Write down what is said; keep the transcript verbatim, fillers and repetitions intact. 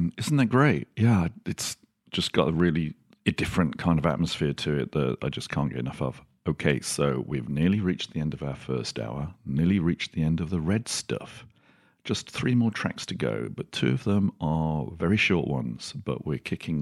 Isn't that great? Yeah, it's just got a really a different kind of atmosphere to it that I just can't get enough of. Okay, so we've nearly reached the end of our first hour, nearly reached the end of the red stuff. Just three more tracks to go, but two of them are very short ones, but we're kicking